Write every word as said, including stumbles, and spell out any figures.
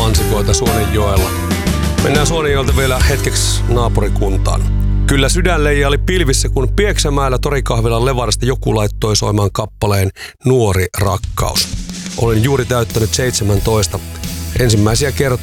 mansikoita Suonenjoella. Mennään Suonenjoelta vielä hetkeksi naapurikuntaan. Kyllä sydänleija oli pilvissä, kun Pieksämäellä Torikahvilan levarista joku laittoi soimaan kappaleen Nuori rakkaus. Olin juuri täyttänyt seitsemäntoista. Ensimmäisiä kertoja